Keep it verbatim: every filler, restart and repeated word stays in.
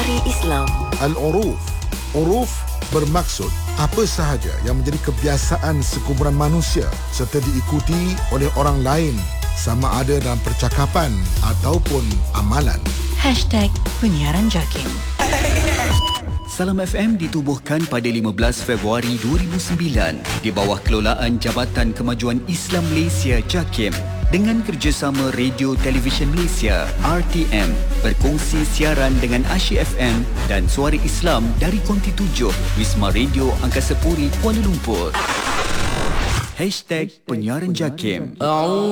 Suara Islam. Al-Uruf. Uruf bermaksud apa sahaja yang menjadi kebiasaan sekumpulan manusia serta diikuti oleh orang lain, sama ada dalam percakapan ataupun amalan. Hashtag Penyiaran Jakim. Salam F M ditubuhkan pada lima belas Februari dua ribu sembilan di bawah kelolaan Jabatan Kemajuan Islam Malaysia Jakim dengan kerjasama Radio Televisyen Malaysia R T M berkongsi siaran dengan Asyik F M dan Suara Islam dari Konti tujuh Wisma Radio Angkasa Puri Kuala Lumpur. Hashtag Penyiaran Jakim.